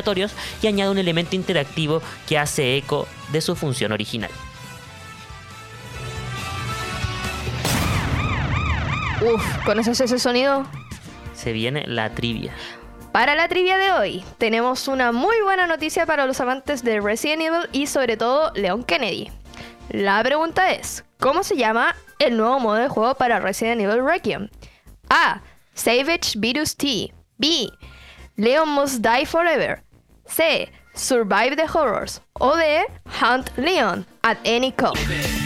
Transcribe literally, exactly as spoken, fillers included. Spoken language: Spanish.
aleatorios y añade un elemento interactivo que hace eco de su función original. Uf, ¿conoces ese sonido? Se viene la trivia. Para la trivia de hoy, tenemos una muy buena noticia para los amantes de Resident Evil y sobre todo Leon Kennedy. La pregunta es, ¿cómo se llama el nuevo modo de juego para Resident Evil Requiem? A. Savage Virus T. B. Leon Must Die Forever. C. Survive the Horrors. O D. Hunt Leon at any cost.